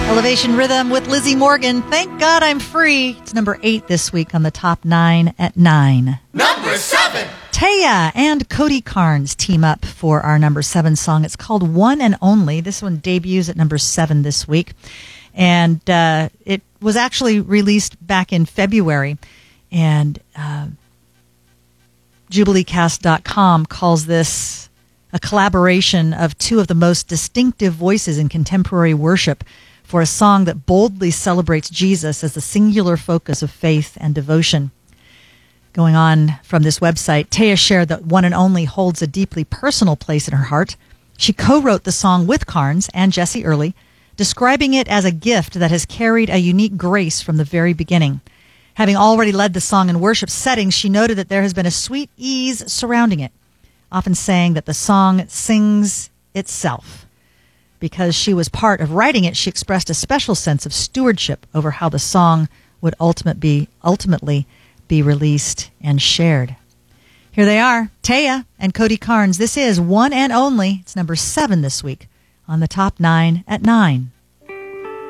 Elevation Rhythm with Lizzie Morgan. Thank God I'm free. It's number 8 this week on the top 9 at 9. Number 7. Taya and Cody Carnes team up for our number 7 song. It's called One and Only. This one debuts at number 7 this week. And it was actually released back in February. And JubileeCast.com calls this a collaboration of two of the most distinctive voices in contemporary worship for a song that boldly celebrates Jesus as the singular focus of faith and devotion. Going on from this website, Taya shared that One and Only holds a deeply personal place in her heart. She co-wrote the song with Carnes and Jesse Early, describing it as a gift that has carried a unique grace from the very beginning. Having already led the song in worship settings, she noted that there has been a sweet ease surrounding it, often saying that the song sings itself. Because she was part of writing it, she expressed a special sense of stewardship over how the song would ultimately be released and shared. Here they are, Taya and Cody Carnes. This is One and Only. It's number 7 this week on the top 9 at 9.